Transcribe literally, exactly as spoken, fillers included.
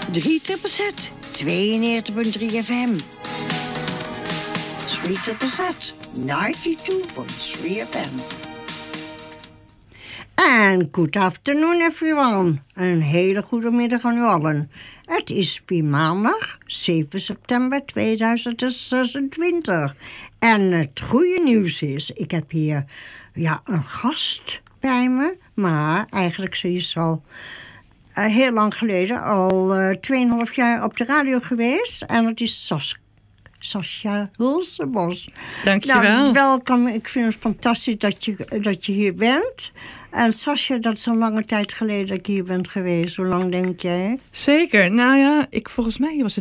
drie triple Z, tweeënnegentig punt drie F M. drie triple Z, negenennegentig punt drie F M. En good afternoon everyone. Een hele goede middag aan u allen. Het is weer maandag, zeven september tweeduizend zesentwintig. En het goede nieuws is, ik heb hier ja, een gast bij me. Maar eigenlijk ze is al uh, heel lang geleden, al uh, tweeënhalf jaar op de radio geweest. En dat is Sas- Sascha Hulsebos. Dankjewel. Nou, welkom. Ik vind het fantastisch dat je, dat je hier bent. En Sascha, dat is een lange tijd geleden dat je hier bent geweest. Hoe lang denk jij? Zeker. Nou ja, ik, volgens mij was het